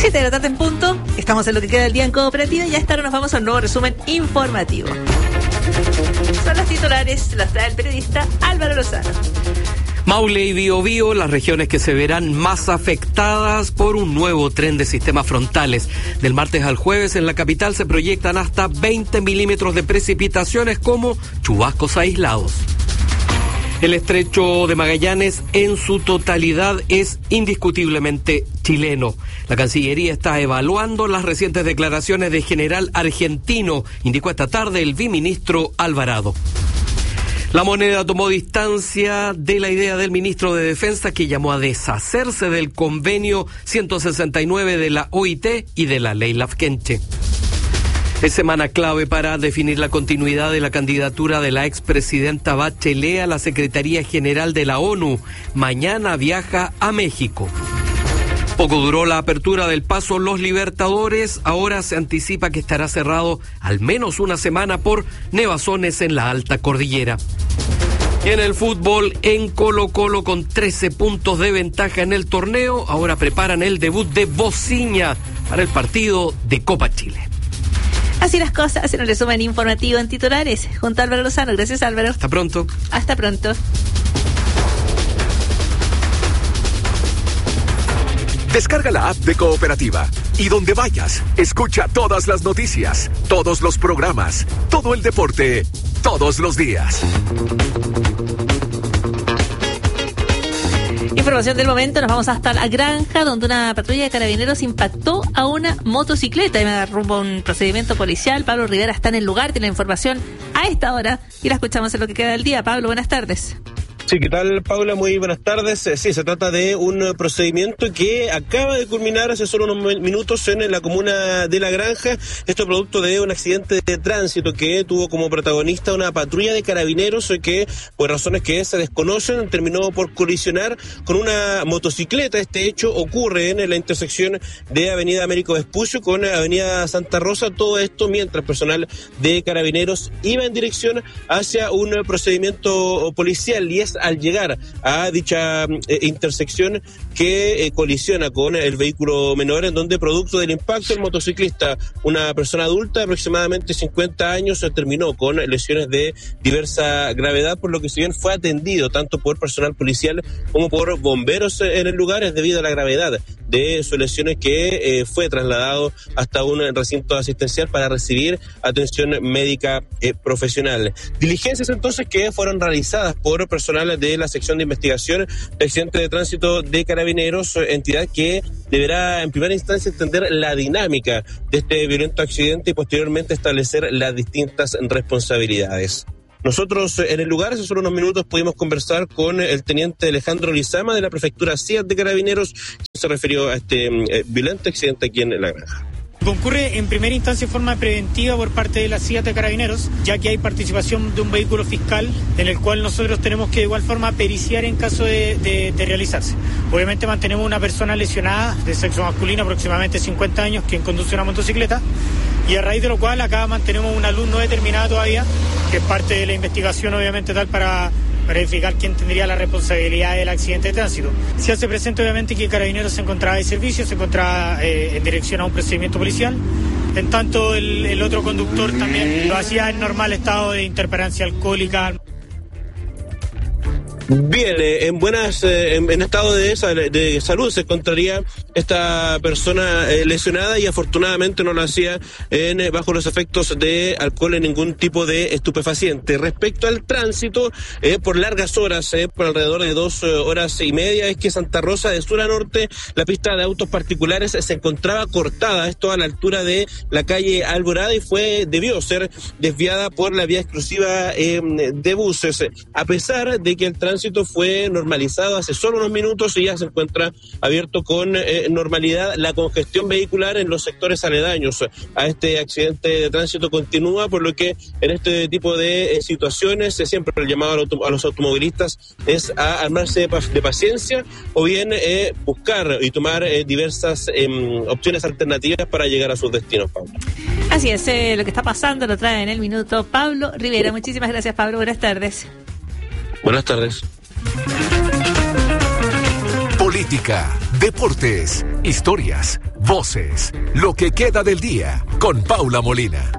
7 de la tarde en punto. Estamos en lo que queda del día en Cooperativa y ya esta hora nos vamos a un nuevo resumen informativo. Son los titulares, los trae el periodista Álvaro Lozano. Maule y Biobío, las regiones que se verán más afectadas por un nuevo tren de sistemas frontales. Del martes al jueves en la capital se proyectan hasta 20 milímetros de precipitaciones como chubascos aislados. El estrecho de Magallanes en su totalidad es indiscutiblemente chileno. La Cancillería está evaluando las recientes declaraciones del general argentino, indicó esta tarde el viceministro Alvarado. La Moneda tomó distancia de la idea del ministro de Defensa que llamó a deshacerse del convenio 169 de la OIT y de la ley Lafkenche. Es semana clave para definir la continuidad de la candidatura de la expresidenta Bachelet a la Secretaría General de la ONU. Mañana viaja a México. Poco duró la apertura del paso Los Libertadores. Ahora se anticipa que estará cerrado al menos una semana por nevazones en la alta cordillera. Y en el fútbol, en Colo-Colo con 13 puntos de ventaja en el torneo, ahora preparan el debut de Bociña para el partido de Copa Chile. Así las cosas en un resumen informativo en titulares, junto a Álvaro Lozano. Gracias, Álvaro. Hasta pronto. Hasta pronto. Descarga la app de Cooperativa y donde vayas, escucha todas las noticias, todos los programas, todo el deporte, todos los días. Información del momento, nos vamos hasta la granja donde una patrulla de carabineros impactó a una motocicleta y me rumbo a un procedimiento policial. Pablo Rivera está en el lugar, tiene la información a esta hora y la escuchamos en lo que queda del día. Pablo, buenas tardes. Sí, ¿qué tal, Paula? Muy buenas tardes. Sí, se trata de un procedimiento que acaba de culminar hace solo unos minutos en la comuna de La Granja. Esto producto de un accidente de tránsito que tuvo como protagonista una patrulla de carabineros que, por razones que se desconocen, terminó por colisionar con una motocicleta. Este hecho ocurre en la intersección de Avenida Américo Vespucio con Avenida Santa Rosa. Todo esto mientras personal de carabineros iba en dirección hacia un procedimiento policial, y es al llegar a dicha intersección que colisiona con el vehículo menor, en donde producto del impacto el motociclista, una persona adulta de aproximadamente 50 años, terminó con lesiones de diversa gravedad, por lo que si bien fue atendido tanto por personal policial como por bomberos en el lugar, es debido a la gravedad de sus lesiones que fue trasladado hasta un recinto asistencial para recibir atención médica profesional. Diligencias entonces que fueron realizadas por personal de la sección de investigación de accidentes de tránsito de Carabineros, entidad que deberá en primera instancia entender la dinámica de este violento accidente y posteriormente establecer las distintas responsabilidades. Nosotros en el lugar, hace solo unos minutos, pudimos conversar con el teniente Alejandro Lizama de la prefectura CIAT de Carabineros, que se refirió a este violento accidente aquí en La Granja. Concurre en primera instancia en forma preventiva por parte de la CIAT de Carabineros, ya que hay participación de un vehículo fiscal en el cual nosotros tenemos que de igual forma periciar en caso de realizarse. Obviamente mantenemos una persona lesionada de sexo masculino, aproximadamente 50 años, quien conduce una motocicleta, y a raíz de lo cual acá mantenemos una luz no determinada todavía, que es parte de la investigación obviamente tal para verificar quién tendría la responsabilidad del accidente de tránsito. Se hace presente obviamente que Carabineros se encontraba de servicio, se encontraba en dirección a un procedimiento policial, en tanto el otro conductor también lo hacía en normal estado de interperancia alcohólica. Bien, en estado de salud se encontraría esta persona lesionada, y afortunadamente no lo hacía bajo los efectos de alcohol en ningún tipo de estupefaciente. Respecto al tránsito, por largas horas, por alrededor de 2 horas y media, es que Santa Rosa de sur a norte, la pista de autos particulares se encontraba cortada, esto a la altura de la calle Alborada, y debió ser desviada por la vía exclusiva de buses, a pesar de que el tránsito fue normalizado hace solo unos minutos y ya se encuentra abierto con normalidad. La congestión vehicular en los sectores aledaños a este accidente de tránsito continúa, por lo que en este tipo de situaciones siempre el llamado a los automovilistas es a armarse de paciencia o bien buscar y tomar diversas opciones alternativas para llegar a sus destinos, Pablo. Así es, lo que está pasando lo trae en el minuto Pablo Rivera. Muchísimas gracias, Pablo. Buenas tardes. Buenas tardes. Política, deportes, historias, Voces, lo que queda del día, con Paula Molina.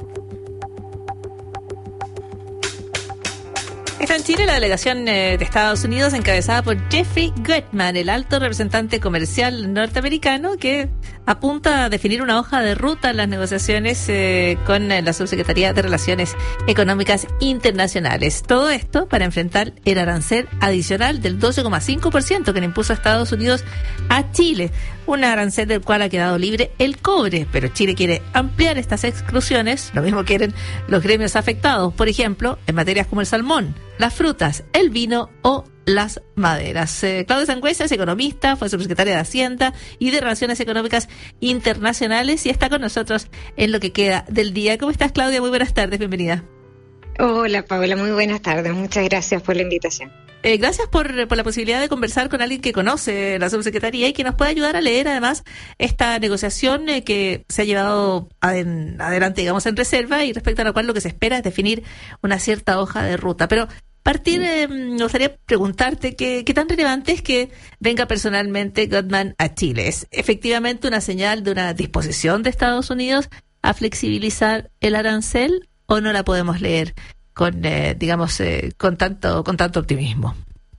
Está en Chile la delegación de Estados Unidos encabezada por Jeffrey Gutman, el alto representante comercial norteamericano, que apunta a definir una hoja de ruta en las negociaciones con la Subsecretaría de Relaciones Económicas Internacionales. Todo esto para enfrentar el arancel adicional del 12,5% que le impuso Estados Unidos a Chile. Un arancel del cual ha quedado libre el cobre, pero Chile quiere ampliar estas exclusiones, lo mismo quieren los gremios afectados, por ejemplo, en materias como el salmón, las frutas, el vino o las maderas. Claudia Sangüesa es economista, fue subsecretaria de Hacienda y de Relaciones Económicas Internacionales y está con nosotros en lo que queda del día. ¿Cómo estás, Claudia? Muy buenas tardes, bienvenida. Hola, Paula, muy buenas tardes. Muchas gracias por la invitación. Gracias por la posibilidad de conversar con alguien que conoce la subsecretaría y que nos puede ayudar a leer además esta negociación que se ha llevado adelante, digamos, en reserva y respecto a la cual lo que se espera es definir una cierta hoja de ruta. Pero me gustaría preguntarte qué tan relevante es que venga personalmente Gutman a Chile. ¿Es efectivamente una señal de una disposición de Estados Unidos a flexibilizar el arancel o no la podemos leer con tanto optimismo?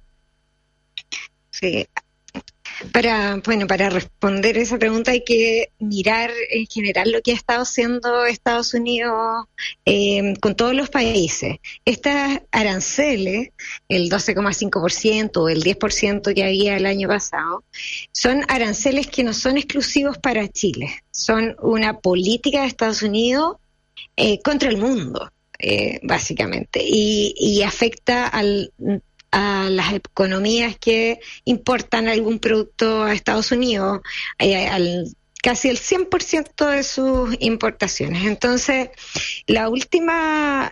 Sí. Para responder esa pregunta hay que mirar en general lo que ha estado haciendo Estados Unidos con todos los países. Estas aranceles, el 12,5% o el 10% que había el año pasado, son aranceles que no son exclusivos para Chile. Son una política de Estados Unidos contra el mundo, básicamente, y afecta a las economías que importan algún producto a Estados Unidos, casi el 100% de sus importaciones. Entonces, la última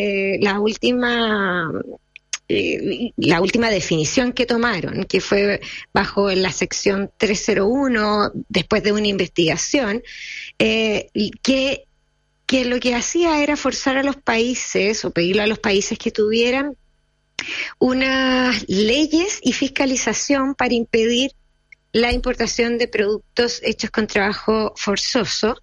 definición que tomaron, que fue bajo la sección 301, después de una investigación, que lo que hacía era forzar a los países o pedirle a los países que tuvieran unas leyes y fiscalización para impedir la importación de productos hechos con trabajo forzoso.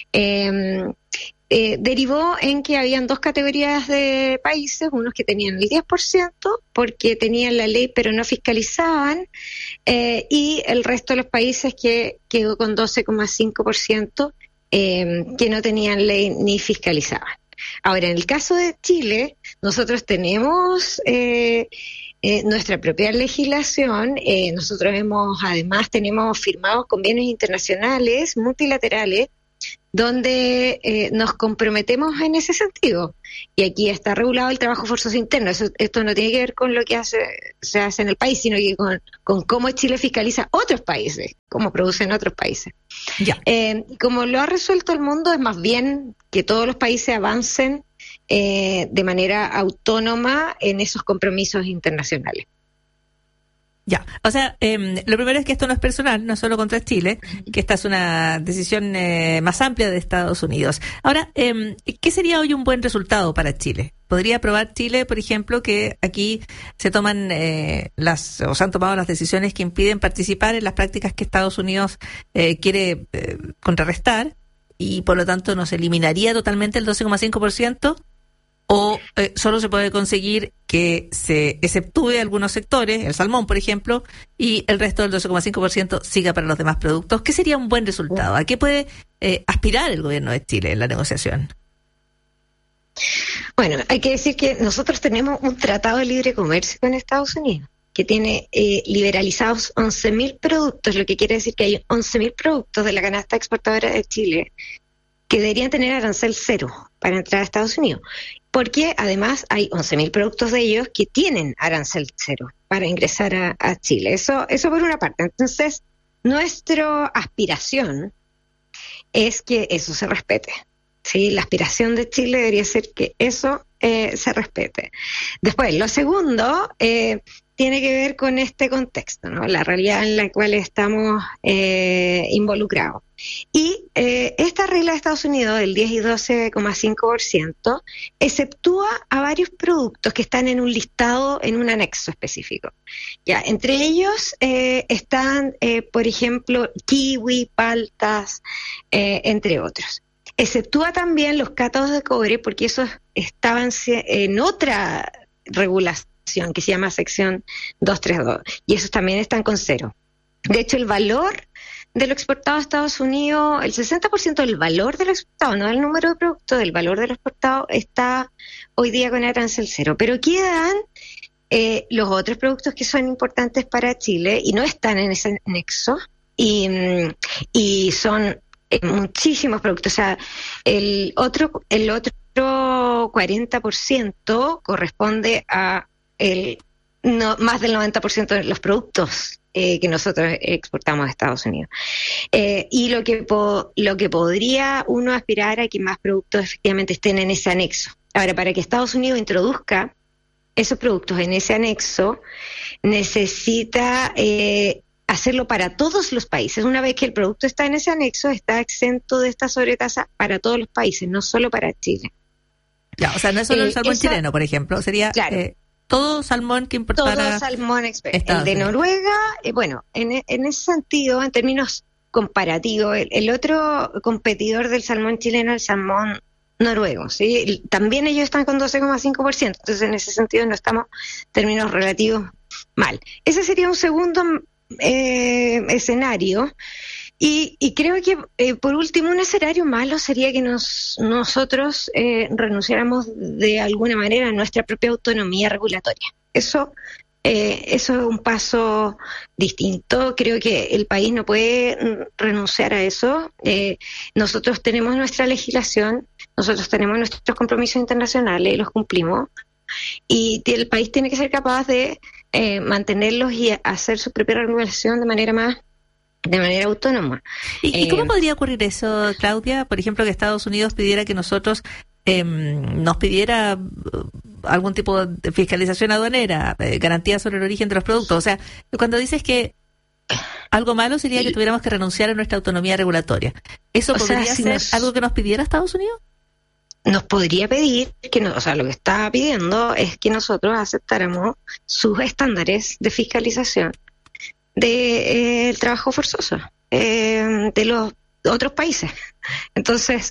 Derivó en que habían dos categorías de países, unos que tenían el 10% porque tenían la ley pero no fiscalizaban, y el resto de los países que quedó con 12,5%, que no tenían ley ni fiscalizaban. Ahora, en el caso de Chile, nosotros tenemos nuestra propia legislación. Nosotros tenemos firmados convenios internacionales, multilaterales, donde nos comprometemos en ese sentido. Y aquí está regulado el trabajo forzoso interno. Esto no tiene que ver con lo que se hace en el país, sino que con cómo Chile fiscaliza otros países, cómo producen otros países. Ya. Como lo ha resuelto el mundo, es más bien que todos los países avancen de manera autónoma en esos compromisos internacionales. Ya, o sea, lo primero es que esto no es personal, no solo contra Chile, que esta es una decisión más amplia de Estados Unidos. Ahora, ¿qué sería hoy un buen resultado para Chile? ¿Podría aprobar Chile, por ejemplo, que aquí se toman se han tomado las decisiones que impiden participar en las prácticas que Estados Unidos quiere contrarrestar y por lo tanto nos eliminaría totalmente el 12,5%? ¿O solo se puede conseguir que se exceptúe algunos sectores, el salmón, por ejemplo, y el resto del 12,5% siga para los demás productos? ¿Qué sería un buen resultado? ¿A qué puede aspirar el gobierno de Chile en la negociación? Bueno, hay que decir que nosotros tenemos un tratado de libre comercio con Estados Unidos que tiene liberalizados 11.000 productos, lo que quiere decir que hay 11.000 productos de la canasta exportadora de Chile que deberían tener arancel cero para entrar a Estados Unidos, porque además hay 11.000 productos de ellos que tienen arancel cero para ingresar a Chile. Eso por una parte. Entonces, nuestra aspiración es que eso se respete. ¿Sí? La aspiración de Chile debería ser que eso se respete. Después, lo segundo tiene que ver con este contexto, ¿no? La realidad en la cual estamos involucrados. Y esta regla de Estados Unidos, del 10 y 12,5%, exceptúa a varios productos que están en un listado, en un anexo específico. Ya, entre ellos están, por ejemplo, kiwi, paltas, entre otros. Exceptúa también los cátodos de cobre, porque esos estaban en otra regulación que se llama sección 232, y esos también están con cero. De hecho, el valor de lo exportado a Estados Unidos, el 60% del valor de lo exportado, no del número de productos, del valor de lo exportado, está hoy día con arancel cero. Pero quedan los otros productos que son importantes para Chile y no están en ese anexo, y son muchísimos productos. O sea, el otro 40% corresponde a más del 90% de los productos que nosotros exportamos a Estados Unidos. Y lo que podría uno aspirar a que más productos efectivamente estén en ese anexo. Ahora, para que Estados Unidos introduzca esos productos en ese anexo, necesita hacerlo para todos los países. Una vez que el producto está en ese anexo, está exento de esta sobretasa para todos los países, no solo para Chile. Ya, o sea, no es solo el salmón chileno, por ejemplo, sería todo salmón que importara. Todo salmón el de Noruega, bueno, en ese sentido, en términos comparativos, el otro competidor del salmón chileno, el salmón noruego, ¿sí? También ellos están con 12,5%, entonces en ese sentido no estamos en términos relativos mal. Ese sería un segundo escenario. Y creo que, por último, un escenario malo sería que nosotros renunciáramos de alguna manera a nuestra propia autonomía regulatoria. Eso es un paso distinto. Creo que el país no puede renunciar a eso. Nosotros tenemos nuestra legislación, nosotros tenemos nuestros compromisos internacionales y los cumplimos. Y el país tiene que ser capaz de mantenerlos y hacer su propia regulación de manera autónoma. ¿Y cómo podría ocurrir eso, Claudia? Por ejemplo, que Estados Unidos pidiera que nosotros nos pidiera algún tipo de fiscalización aduanera, garantía sobre el origen de los productos. O sea, cuando dices que algo malo sería que tuviéramos que renunciar a nuestra autonomía regulatoria, ¿eso podría ser algo que nos pidiera Estados Unidos? Nos podría pedir lo que está pidiendo es que nosotros aceptáramos sus estándares de fiscalización del trabajo forzoso de los otros países. Entonces,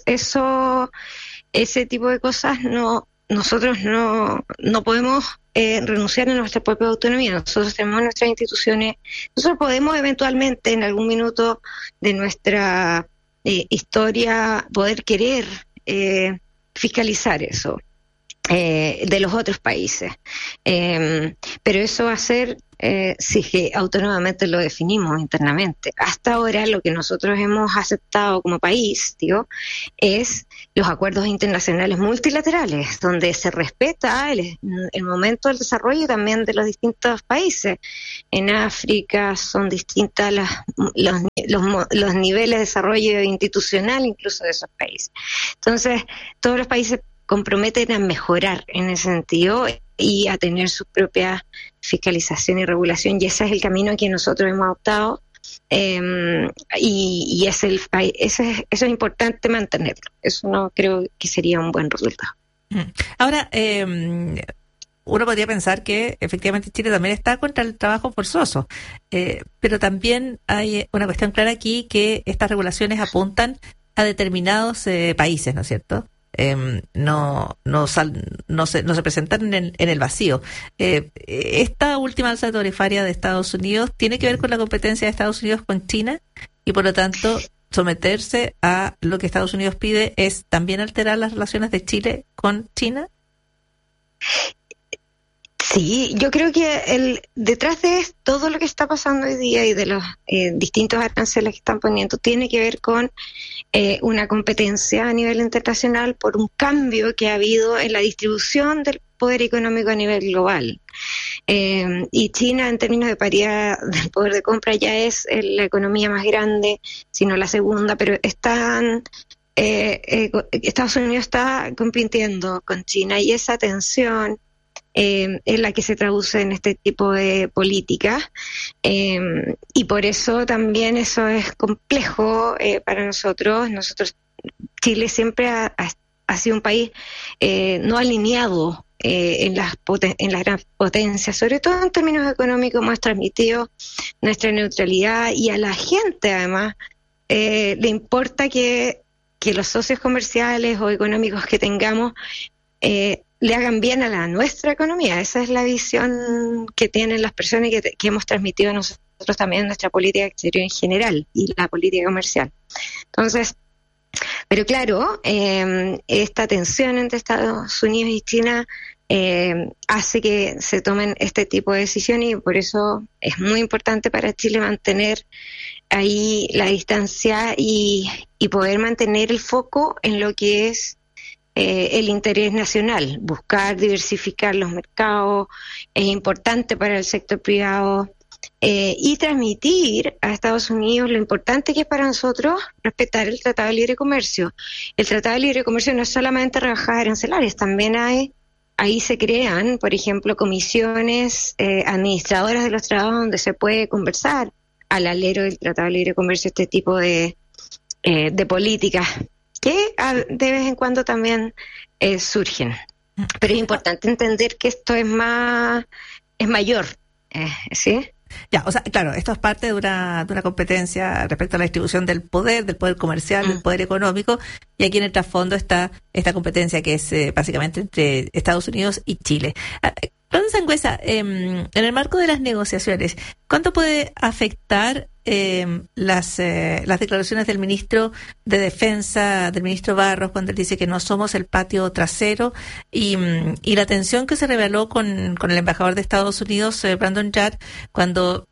ese tipo de cosas nosotros no podemos renunciar a nuestra propia autonomía. Nosotros tenemos nuestras instituciones. Nosotros podemos eventualmente en algún minuto de nuestra historia poder querer fiscalizar eso de los otros países, pero eso va a ser si es que autónomamente lo definimos internamente. Hasta ahora lo que nosotros hemos aceptado como país, es los acuerdos internacionales multilaterales, donde se respeta el momento del desarrollo también de los distintos países. En África son distintas los niveles de desarrollo institucional incluso de esos países. Entonces, todos los países comprometen a mejorar en ese sentido y a tener su propia fiscalización y regulación, y ese es el camino que nosotros hemos adoptado, y eso es importante mantenerlo. Eso no creo que sería un buen resultado. Ahora, uno podría pensar que efectivamente Chile también está contra el trabajo forzoso, pero también hay una cuestión clara aquí, que estas regulaciones apuntan a determinados países, ¿no es cierto? No se presentan en el vacío. Esta última alza tarifaria de Estados Unidos tiene que ver con la competencia de Estados Unidos con China, y por lo tanto someterse a lo que Estados Unidos pide es también alterar las relaciones de Chile con China. Sí, yo creo que detrás de todo lo que está pasando hoy día y de los distintos aranceles que están poniendo tiene que ver con una competencia a nivel internacional por un cambio que ha habido en la distribución del poder económico a nivel global. Y China, en términos de paridad del poder de compra, ya es la economía más grande, si no la segunda, pero Estados Unidos está compitiendo con China, y esa tensión es la que se traduce en este tipo de políticas, y por eso también eso es complejo para nosotros. Chile siempre ha sido un país no alineado en las grandes potencias, sobre todo en términos económicos. Hemos transmitido nuestra neutralidad, y a la gente además le importa que los socios comerciales o económicos que tengamos le hagan bien a nuestra economía. Esa es la visión que tienen las personas y que hemos transmitido nosotros también en nuestra política exterior en general y la política comercial. Entonces, pero claro, esta tensión entre Estados Unidos y China hace que se tomen este tipo de decisiones, y por eso es muy importante para Chile mantener ahí la distancia y poder mantener el foco en lo que es el interés nacional. Buscar diversificar los mercados es importante para el sector privado, y transmitir a Estados Unidos lo importante que es para nosotros respetar el Tratado de Libre Comercio. El Tratado de Libre Comercio no es solamente rebajas arancelarias, también ahí se crean, por ejemplo, comisiones administradoras de los tratados donde se puede conversar al alero del Tratado de Libre Comercio este tipo de políticas que de vez en cuando también surgen. Pero es importante entender que esto es mayor, ¿sí? Ya, o sea, claro, esto es parte de una competencia respecto a la distribución del poder comercial, del poder económico, y aquí en el trasfondo está esta competencia que es básicamente entre Estados Unidos y Chile. Claudia Sangüesa, en el marco de las negociaciones, ¿cuánto puede afectar las declaraciones del ministro de Defensa, del ministro Barros, cuando él dice que no somos el patio trasero, y la tensión que se reveló con el embajador de Estados Unidos, Brandon Yard, cuando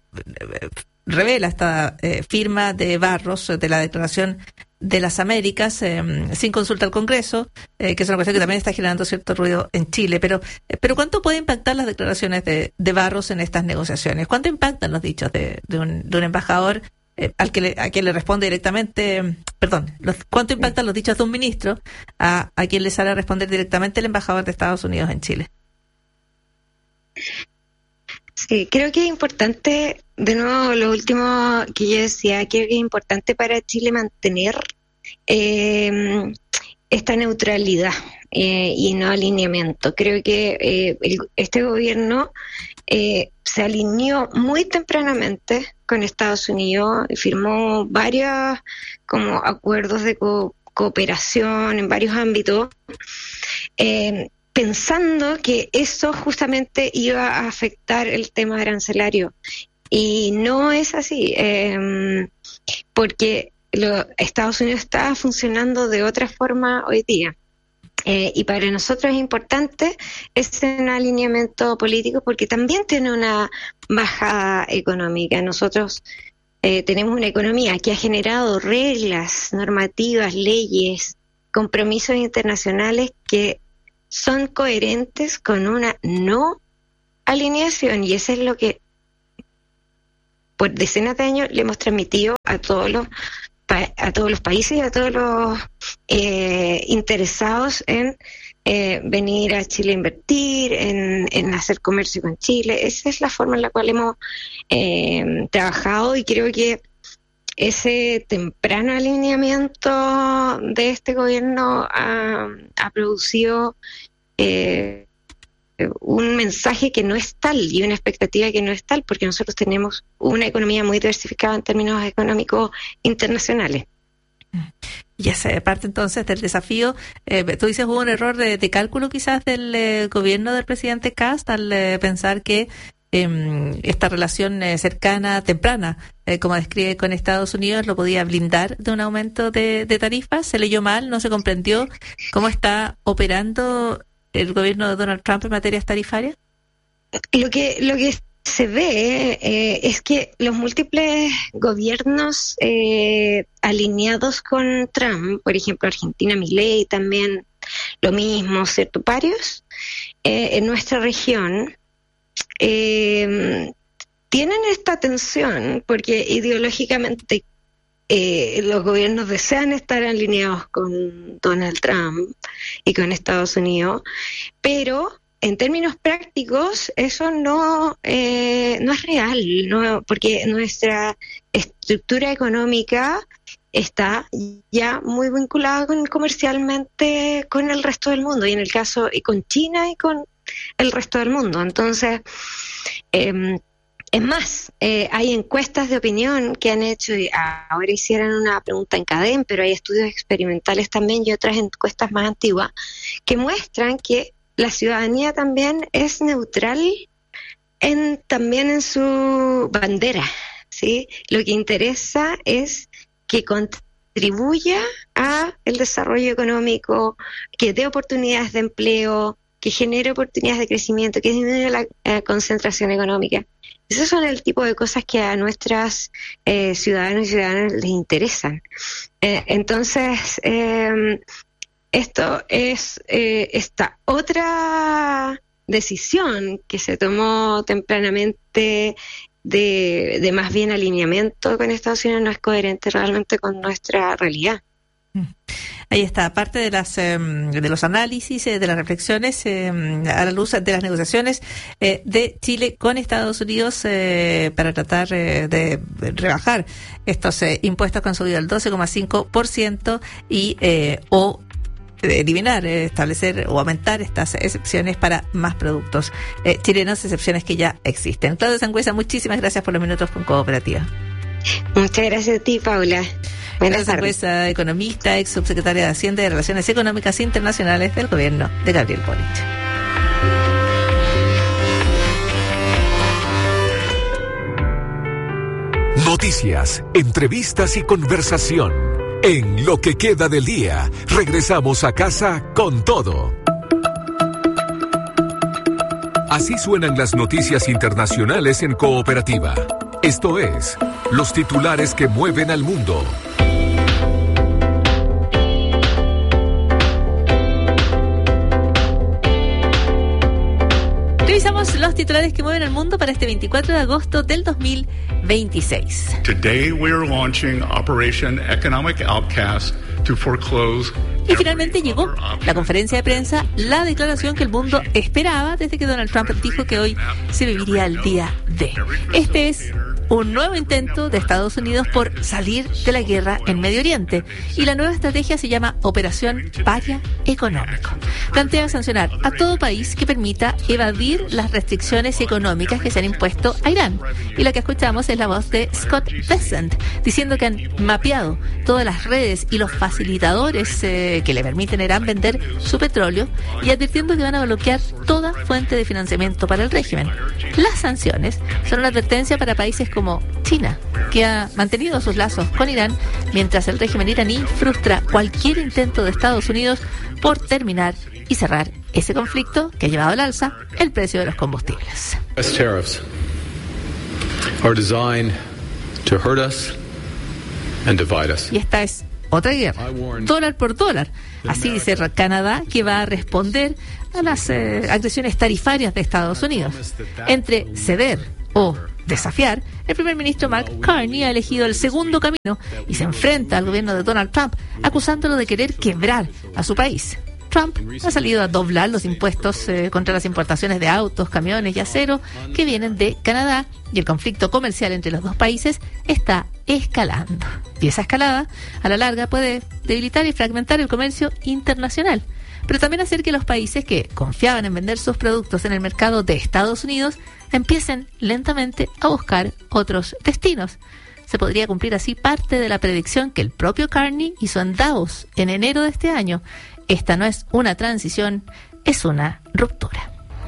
revela esta firma de Barros de la Declaración de las Américas sin consulta al Congreso, que es una cuestión que también está generando cierto ruido en Chile, pero ¿cuánto puede impactar las declaraciones de Barros en estas negociaciones? ¿Cuánto impactan los dichos de un embajador a quien le responde directamente, cuánto impactan los dichos de un ministro a quien le sale a responder directamente el embajador de Estados Unidos en Chile? Sí, creo que es importante, de nuevo, lo último que yo decía, creo que es importante para Chile mantener esta neutralidad y no alineamiento. Creo que este gobierno se alineó muy tempranamente con Estados Unidos y firmó varios como acuerdos de cooperación en varios ámbitos, pensando que eso justamente iba a afectar el tema arancelario. Y no es así, porque Estados Unidos está funcionando de otra forma hoy día. Y para nosotros es importante ese alineamiento político, porque también tiene una bajada económica. Nosotros tenemos una economía que ha generado reglas, normativas, leyes, compromisos internacionales que son coherentes con una no alineación, y eso es lo que por decenas de años le hemos transmitido a todos los países y a todos los interesados en venir a Chile a invertir, en hacer comercio con Chile. Esa es la forma en la cual hemos trabajado, y creo que ese temprano alineamiento de este gobierno ha producido un mensaje que no es tal y una expectativa que no es tal, porque nosotros tenemos una economía muy diversificada en términos económicos internacionales. Y esa parte entonces del desafío, tú dices, hubo un error de cálculo quizás del gobierno del presidente Kast al pensar que esta relación cercana, temprana, como describe con Estados Unidos, lo podía blindar de un aumento de tarifas. ¿Se leyó mal? ¿No se comprendió cómo está operando el gobierno de Donald Trump en materias tarifarias? Lo que se ve es que los múltiples gobiernos alineados con Trump, por ejemplo Argentina, Milei, también lo mismo, ¿cierto? Varios en nuestra región tienen esta tensión porque ideológicamente los gobiernos desean estar alineados con Donald Trump y con Estados Unidos, pero en términos prácticos, eso no es real, no, porque nuestra estructura económica está ya muy vinculada comercialmente con el resto del mundo, y en el caso y con China y con el resto del mundo. Entonces, es más, hay encuestas de opinión que han hecho, y ahora hicieron una pregunta en CADEM, pero hay estudios experimentales también y otras encuestas más antiguas que muestran que la ciudadanía también es neutral también en su bandera, ¿sí? Lo que interesa es que contribuya a el desarrollo económico, que dé oportunidades de empleo, que genere oportunidades de crecimiento, que disminuya la concentración económica. Esos son el tipo de cosas que a nuestras ciudadanos y ciudadanas les interesan. Entonces, esto es esta otra decisión que se tomó tempranamente de más bien alineamiento con Estados Unidos, no es coherente realmente con nuestra realidad. Ahí está, parte de los análisis, de las reflexiones a la luz de las negociaciones de Chile con Estados Unidos para tratar de rebajar estos impuestos que han subido al 12,5% y o eliminar, establecer o aumentar estas excepciones para más productos chilenos, excepciones que ya existen. Claudia Sangüesa, muchísimas gracias por los minutos con Cooperativa. Muchas gracias a ti, Paula. Buenas tardes. Sangüesa, economista, ex subsecretaria de Hacienda y Relaciones Económicas Internacionales del gobierno de Gabriel Boric. Noticias, entrevistas y conversación. En Lo que queda del día, regresamos a casa con todo. Así suenan las noticias internacionales en Cooperativa. Esto es, los titulares que mueven al mundo. Revisamos los titulares que mueven el mundo para este 24 de agosto del 2026. Today we are launching Operation Economic Outcast to foreclose. Y finalmente llegó la conferencia de prensa, la declaración que el mundo esperaba desde que Donald Trump dijo que hoy se viviría el día D. Este es un nuevo intento de Estados Unidos por salir de la guerra en Medio Oriente. Y la nueva estrategia se llama Operación Paria Económico. Plantea sancionar a todo país que permita evadir las restricciones económicas que se han impuesto a Irán. Y la que escuchamos es la voz de Scott Bessent, diciendo que han mapeado todas las redes y los facilitadores que le permiten a Irán vender su petróleo, y advirtiendo que van a bloquear toda fuente de financiamiento para el régimen. Las sanciones son una advertencia para países como China, que ha mantenido sus lazos con Irán, mientras el régimen iraní frustra cualquier intento de Estados Unidos por terminar y cerrar ese conflicto que ha llevado al alza el precio de los combustibles. US tariffs are designed to hurt us and divide us. Y esta es otra guerra, dólar por dólar. Así dice Canadá, que va a responder a las agresiones tarifarias de Estados Unidos. Entre ceder o desafiar, el primer ministro Mark Carney ha elegido el segundo camino y se enfrenta al gobierno de Donald Trump, acusándolo de querer quebrar a su país. Trump ha salido a doblar los impuestos contra las importaciones de autos, camiones y acero que vienen de Canadá, y el conflicto comercial entre los dos países está escalando. Y esa escalada, a la larga, puede debilitar y fragmentar el comercio internacional, pero también hacer que los países que confiaban en vender sus productos en el mercado de Estados Unidos empiecen lentamente a buscar otros destinos. Se podría cumplir así parte de la predicción que el propio Carney hizo en Davos en enero de este año. Esta no es una transición, es una ruptura.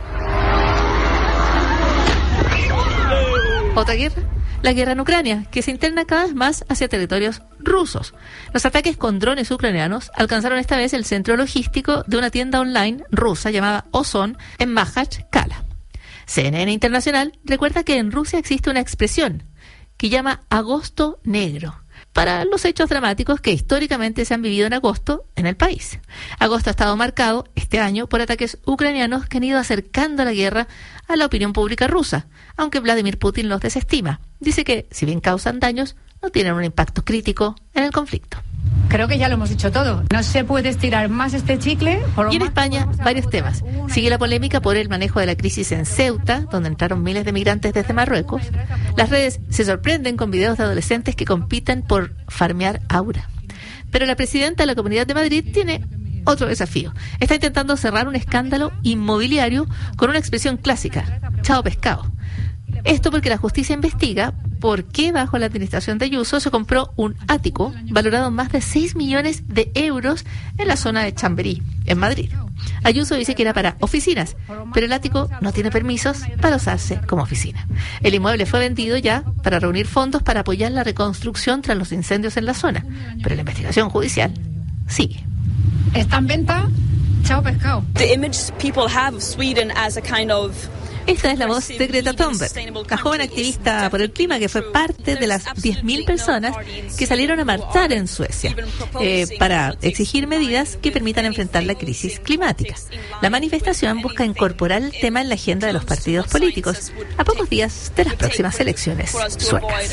¿Otra guerra? La guerra en Ucrania, que se interna cada vez más hacia territorios rusos. Los ataques con drones ucranianos alcanzaron esta vez el centro logístico de una tienda online rusa llamada Ozon en Makhachkala. CNN Internacional recuerda que en Rusia existe una expresión que llama agosto negro para los hechos dramáticos que históricamente se han vivido en agosto en el país. Agosto ha estado marcado este año por ataques ucranianos que han ido acercando la guerra a la opinión pública rusa, aunque Vladimir Putin los desestima. Dice que, si bien causan daños, no tienen un impacto crítico en el conflicto. Creo que ya lo hemos dicho todo. No se puede estirar más este chicle. Y en España, varios temas. Sigue la polémica por el manejo de la crisis en Ceuta, donde entraron miles de migrantes desde Marruecos. Las redes se sorprenden con videos de adolescentes que compiten por farmear aura. Pero la presidenta de la Comunidad de Madrid tiene otro desafío. Está intentando cerrar un escándalo inmobiliario con una expresión clásica: chao pescado. Esto porque la justicia investiga por qué bajo la administración de Ayuso se compró un ático valorado en más de 6 millones de euros en la zona de Chamberí, en Madrid. Ayuso dice que era para oficinas, pero el ático no tiene permisos para usarse como oficina. El inmueble fue vendido ya para reunir fondos para apoyar la reconstrucción tras los incendios en la zona, pero la investigación judicial sigue. Está en venta, chao pescado. The image people have of Sweden as a kind of Esta es la voz de Greta Thunberg, la joven activista por el clima que fue parte de las 10.000 personas que salieron a marchar en Suecia para exigir medidas que permitan enfrentar la crisis climática. La manifestación busca incorporar el tema en la agenda de los partidos políticos a pocos días de las próximas elecciones suecas.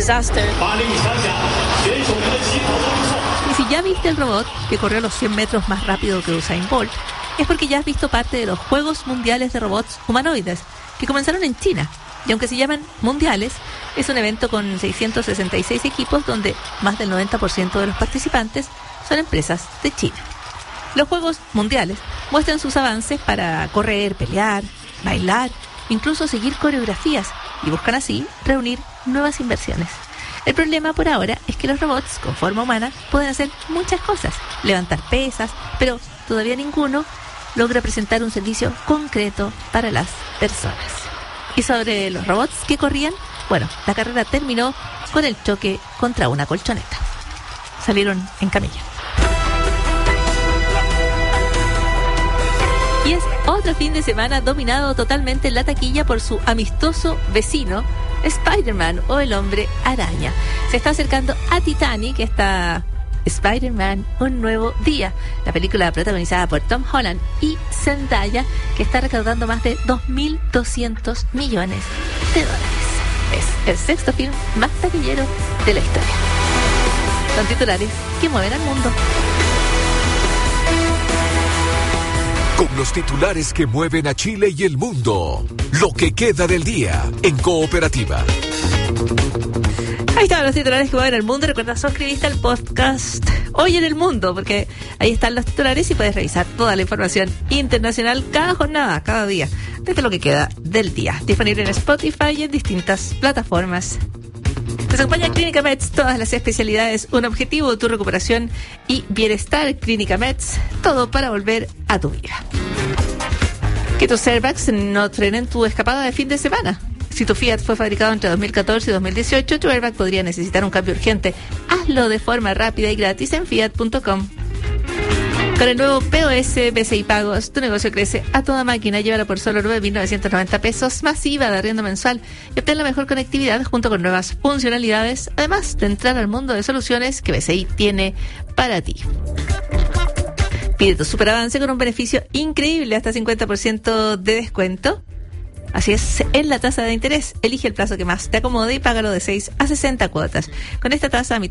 Y si ya viste el robot que corrió los 100 metros más rápido que Usain Bolt, es porque ya has visto parte de los Juegos Mundiales de Robots Humanoides, que comenzaron en China. Y aunque se llaman mundiales, es un evento con 666 equipos donde más del 90% de los participantes son empresas de China. Los Juegos Mundiales muestran sus avances para correr, pelear, bailar, incluso seguir coreografías, y buscan así reunir nuevas inversiones. El problema por ahora es que los robots con forma humana pueden hacer muchas cosas, levantar pesas, pero todavía ninguno logra presentar un servicio concreto para las personas. Y sobre los robots que corrían, bueno, la carrera terminó con el choque contra una colchoneta. Salieron en camilla. Y es otro fin de semana dominado totalmente en la taquilla por su amistoso vecino, Spider-Man o el Hombre Araña. Se está acercando a Titanic, esta Spider-Man, un nuevo día, la película protagonizada por Tom Holland y Zendaya, que está recaudando más de 2.200 millones de dólares. Es el sexto film más taquillero de la historia. Son titulares que mueven al mundo. Con los titulares que mueven a Chile y el mundo, lo que queda del día en Cooperativa. Ahí estaban los titulares que mueven el mundo. Recuerda suscribirte al podcast Hoy en el Mundo, porque ahí están los titulares y puedes revisar toda la información internacional cada jornada, cada día, desde lo que queda del día. Disponible en Spotify y en distintas plataformas. Nos acompaña Clínica Meds, todas las especialidades, un objetivo, tu recuperación y bienestar. Clínica Meds, todo para volver a tu vida. Que tus airbags no frenen tu escapada de fin de semana. Si tu Fiat fue fabricado entre 2014 y 2018, tu airbag podría necesitar un cambio urgente. Hazlo de forma rápida y gratis en fiat.com. Con el nuevo POS BCI Pagos, tu negocio crece a toda máquina. Llévala por solo 9.990 pesos, masiva de arriendo mensual, y obtén la mejor conectividad junto con nuevas funcionalidades, además de entrar al mundo de soluciones que BCI tiene para ti. Pide tu superavance con un beneficio increíble, hasta 50% de descuento. Así es, en la tasa de interés. Elige el plazo que más te acomode y págalo de 6 a 60 cuotas. Con esta tasa,